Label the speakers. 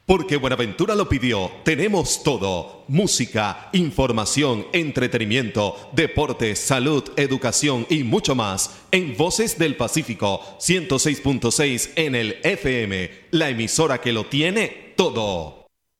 Speaker 1: Porque Buenaventura lo pidió, tenemos todo: música, información, entretenimiento, deportes, salud, educación y mucho más. En Voces del Pacífico, 106.6 en el FM, la emisora que lo tiene todo.